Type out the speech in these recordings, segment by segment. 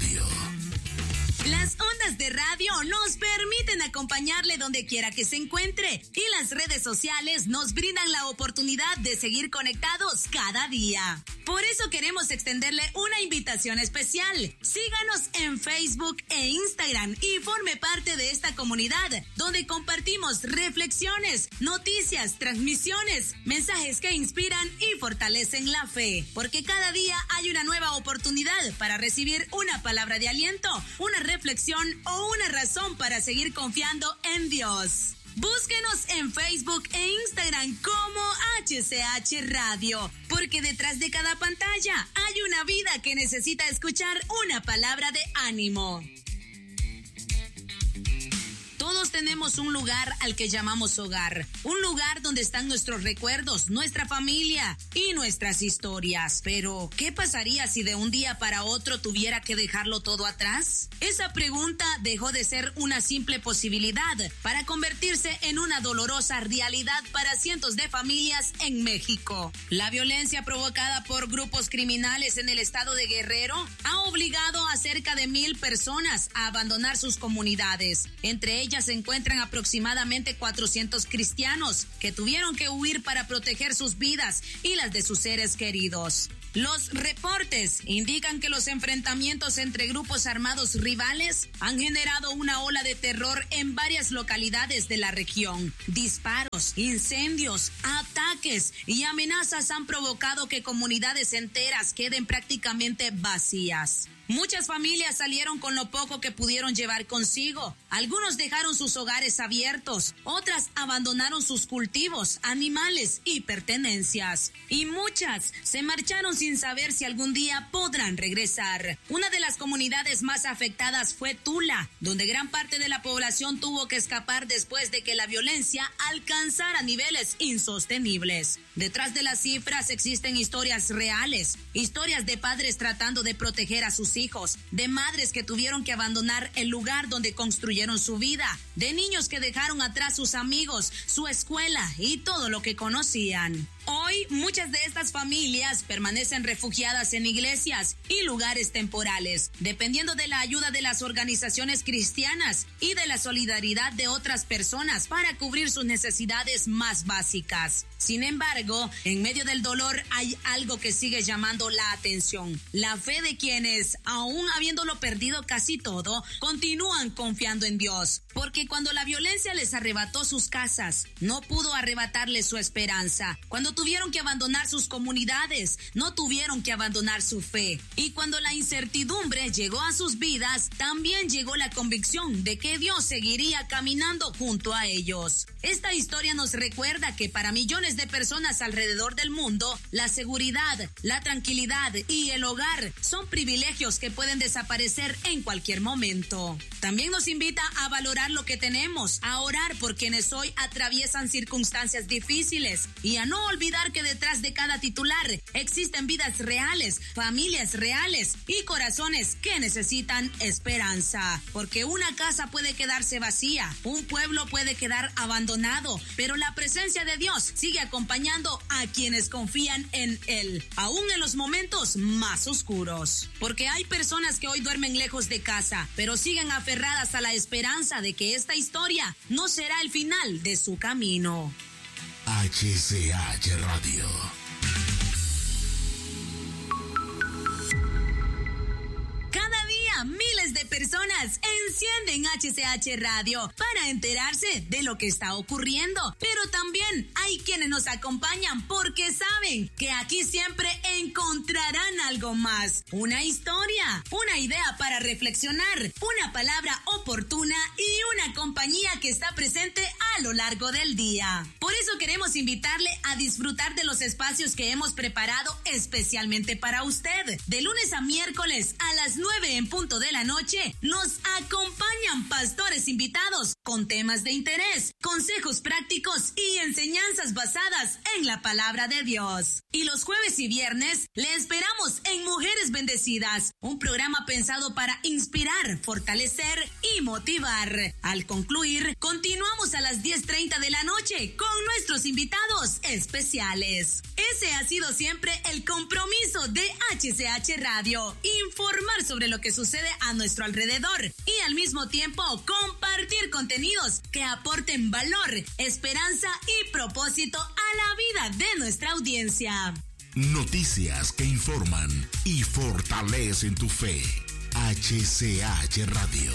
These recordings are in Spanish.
Radio. Las ondas de radio nos permiten acompañarle donde quiera que se encuentre y las redes sociales nos brindan la oportunidad de seguir conectados cada día. Por eso queremos extenderle una invitación especial. Síganos en Facebook e Instagram y forme parte de esta comunidad donde compartimos reflexiones, noticias, transmisiones, mensajes que inspiran y fortalecen la fe. Porque cada día hay una nueva oportunidad para recibir una palabra de aliento, una reflexión o una razón para seguir confiando en Dios. Búsquenos en Facebook e Instagram como HCH Radio, porque detrás de cada pantalla hay una vida que necesita escuchar una palabra de ánimo. Todos tenemos un lugar al que llamamos hogar, un lugar donde están nuestros recuerdos, nuestra familia y nuestras historias. Pero, ¿qué pasaría si de un día para otro tuviera que dejarlo todo atrás? Esa pregunta dejó de ser una simple posibilidad para convertirse en una dolorosa realidad para cientos de familias en México. La violencia provocada por grupos criminales en el estado de Guerrero ha obligado a cerca de 1,000 personas a abandonar sus comunidades. Entre ellas se encuentran aproximadamente 400 cristianos que tuvieron que huir para proteger sus vidas y las de sus seres queridos. Los reportes indican que los enfrentamientos entre grupos armados rivales han generado una ola de terror en varias localidades de la región. Disparos, incendios, ataques y amenazas han provocado que comunidades enteras queden prácticamente vacías. Muchas familias salieron con lo poco que pudieron llevar consigo. Algunos dejaron sus hogares abiertos, otras abandonaron sus cultivos, animales y pertenencias. Y muchas se marcharon sin saber si algún día podrán regresar. Una de las comunidades más afectadas fue Tula, donde gran parte de la población tuvo que escapar después de que la violencia alcanzara niveles insostenibles. Detrás de las cifras existen historias reales, historias de padres tratando de proteger a sus hijos, de madres que tuvieron que abandonar el lugar donde construyeron su vida, de niños que dejaron atrás sus amigos, su escuela y todo lo que conocían. Hoy, muchas de estas familias permanecen refugiadas en iglesias y lugares temporales, dependiendo de la ayuda de las organizaciones cristianas y de la solidaridad de otras personas para cubrir sus necesidades más básicas. Sin embargo, en medio del dolor hay algo que sigue llamando la atención: la fe de quienes, aún habiéndolo perdido casi todo, continúan confiando en Dios. Porque cuando la violencia les arrebató sus casas, no pudo arrebatarles su esperanza. Cuando tuvieron que abandonar sus comunidades, no tuvieron que abandonar su fe. Y cuando la incertidumbre llegó a sus vidas, también llegó la convicción de que Dios seguiría caminando junto a ellos. Esta historia nos recuerda que para millones de personas alrededor del mundo, la seguridad, la tranquilidad y el hogar son privilegios que pueden desaparecer en cualquier momento. También nos invita a valorar lo que tenemos, a orar por quienes hoy atraviesan circunstancias difíciles y a no olvidar que detrás de cada titular existen vidas reales, familias reales y corazones que necesitan esperanza. Porque una casa puede quedarse vacía, un pueblo puede quedar abandonado, pero la presencia de Dios sigue acompañando a quienes confían en Él, aún en los momentos más oscuros. Porque hay personas que hoy duermen lejos de casa, pero siguen aferradas a la esperanza de que esta historia no será el final de su camino. HCH Radio. Cada día miles de personas encienden HCH Radio para enterarse de lo que está ocurriendo. Pero también hay quienes nos acompañan porque saben que aquí siempre encontrarán algo más. Una historia, una idea para reflexionar, una palabra oportuna y una compañía que está presente a lo largo del día. Por eso queremos invitarle a disfrutar de los espacios que hemos preparado especialmente para usted. De lunes a miércoles a las 9 en punto de la noche nos acompañan pastores invitados con temas de interés, consejos prácticos y enseñanzas basadas en la palabra de Dios. Y los jueves y viernes le esperamos en Mujeres Bendecidas, un programa pensado para inspirar, fortalecer y motivar. Al concluir, continuamos a las 10:30 de la noche con nuestros invitados especiales. Ese ha sido siempre el compromiso de HCH Radio: informar sobre lo que sucede sucede a nuestro alrededor y al mismo tiempo compartir contenidos que aporten valor, esperanza y propósito a la vida de nuestra audiencia. Noticias que informan y fortalecen tu fe. HCH Radio.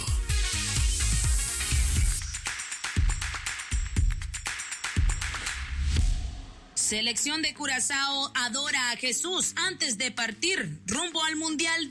Selección de Curazao adora a Jesús antes de partir rumbo al Mundial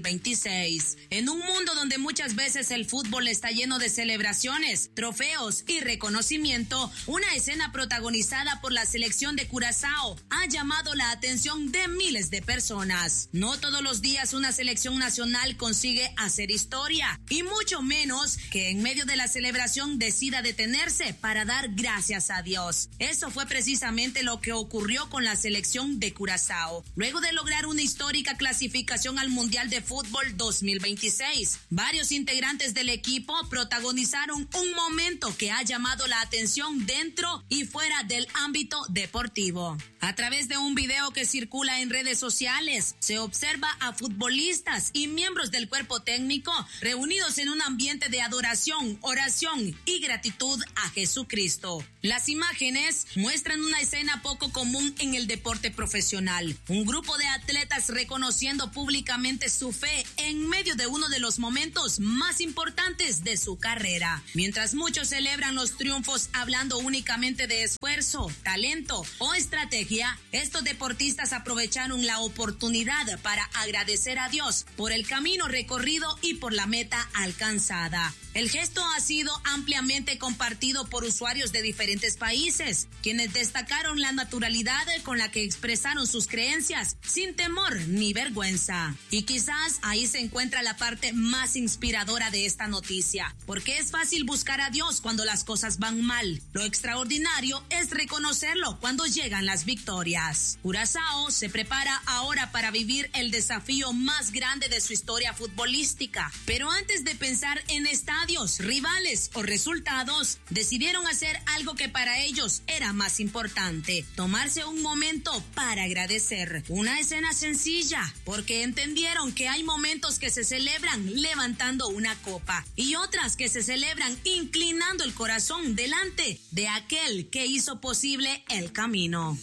2026. En un mundo donde muchas veces el fútbol está lleno de celebraciones, trofeos y reconocimiento, una escena protagonizada por la selección de Curazao ha llamado la atención de miles de personas. No todos los días una selección nacional consigue hacer historia, y mucho menos que en medio de la celebración decida detenerse para dar gracias a Dios. Eso fue precisamente lo que ocurrió con la selección de Curazao. Luego de lograr una histórica clasificación al Mundial de Fútbol 2026, varios integrantes del equipo protagonizaron un momento que ha llamado la atención dentro y fuera del ámbito deportivo. A través de un video que circula en redes sociales, se observa a futbolistas y miembros del cuerpo técnico reunidos en un ambiente de adoración, oración y gratitud a Jesucristo. Las imágenes muestran una escena poco común en el deporte profesional. Un grupo de atletas reconociendo públicamente su fe en medio de uno de los momentos más importantes de su carrera. Mientras muchos celebran los triunfos hablando únicamente de esfuerzo, talento o estrategia, estos deportistas aprovecharon la oportunidad para agradecer a Dios por el camino recorrido y por la meta alcanzada. El gesto ha sido ampliamente compartido por usuarios de diferentes países, quienes destacaron la naturalidad con la que expresaron sus creencias sin temor ni vergüenza. Y quizás ahí se encuentra la parte más inspiradora de esta noticia, porque es fácil buscar a Dios cuando las cosas van mal. Lo extraordinario es reconocerlo cuando llegan las victorias. Curazao se prepara ahora para vivir el desafío más grande de su historia futbolística, pero antes de pensar en estadios, rivales o resultados, decidieron hacer algo que para ellos era más importante: tomarse un momento para agradecer. Una escena sencilla, porque entendieron que hay momentos que se celebran levantando una copa y otras que se celebran inclinando el corazón delante de aquel que hizo posible el camino.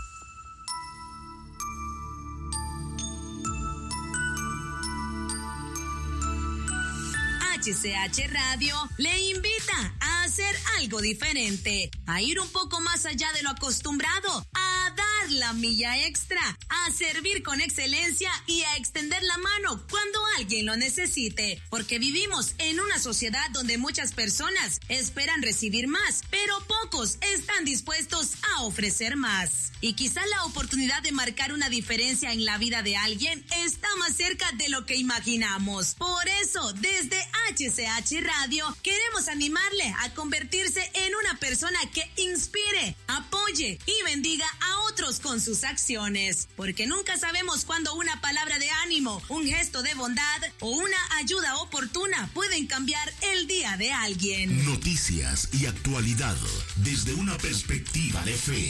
HCH Radio le invita a hacer algo diferente, a ir un poco más allá de lo acostumbrado, a dar la milla extra, a servir con excelencia y a extender la mano cuando alguien lo necesite, porque vivimos en una sociedad donde muchas personas esperan recibir más, pero pocos están dispuestos a ofrecer más. Y quizá la oportunidad de marcar una diferencia en la vida de alguien está más cerca de lo que imaginamos. Por eso, desde HCH Radio queremos animarle a convertirse en una persona que inspire, apoye y bendiga a otros con sus acciones, porque nunca sabemos cuándo una palabra de ánimo, un gesto de bondad o una ayuda oportuna pueden cambiar el día de alguien. Noticias y actualidad desde una perspectiva de fe.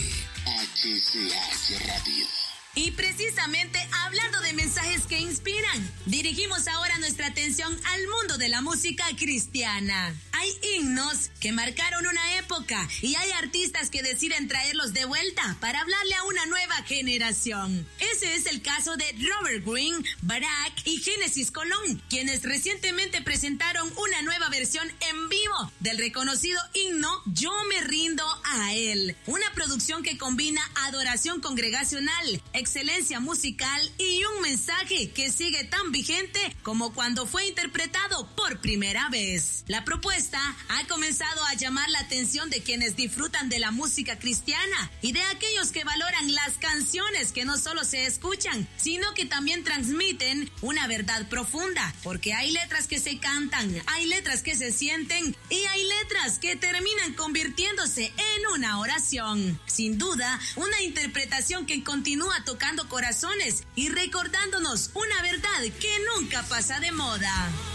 HCH Radio. Y precisamente hablando de mensajes que inspiran, dirigimos ahora nuestra atención al mundo de la música cristiana. Hay himnos que marcaron una época y hay artistas que deciden traerlos de vuelta para hablarle a una nueva generación. Ese es el caso de Robert Greene, Barak y Génesis Colón, quienes recientemente presentaron una nueva versión en vivo del reconocido himno Yo me rindo a él, una producción que combina adoración congregacional, excelencia musical y un mensaje que sigue tan vigente como cuando fue interpretado por primera vez. La propuesta ha comenzado a llamar la atención de quienes disfrutan de la música cristiana y de aquellos que valoran las canciones que no solo se escuchan, sino que también transmiten una verdad profunda, porque hay letras que se cantan, hay letras que se sienten y hay letras que terminan convirtiéndose en una oración. Sin duda, una interpretación que continúa tocando corazones y recordándonos una verdad que nunca pasa de moda.